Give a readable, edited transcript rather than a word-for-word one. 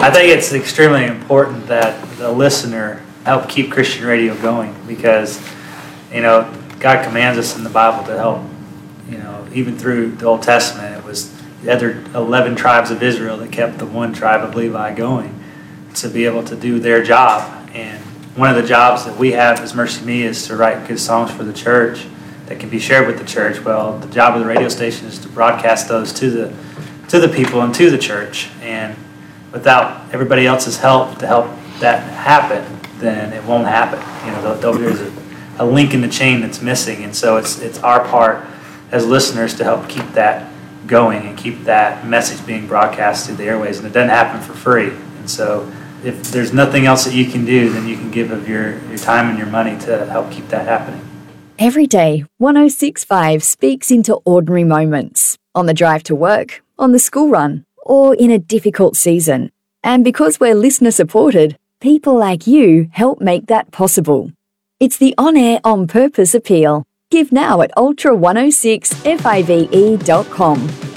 I think it's extremely important that the listener help keep Christian radio going because, God commands us in the Bible to help, even through the Old Testament, it was the other 11 tribes of Israel that kept the one tribe of Levi going to be able to do their job. And one of the jobs that we have as Mercy Me is to write good songs for the church that can be shared with the church. Well, the job of the radio station is to broadcast those to the people and to the church. And without everybody else's help to help that happen, then it won't happen. There's a link in the chain that's missing. And so it's our part as listeners to help keep that going and keep that message being broadcast through the airways. And it doesn't happen for free. And so if there's nothing else that you can do, then you can give of your time and your money to help keep that happening. Every day, 106.5 speaks into ordinary moments, on the drive to work, on the school run, or in a difficult season. And because we're listener supported, people like you help make that possible. It's the On Air On Purpose appeal. Give now at ultra106five.com.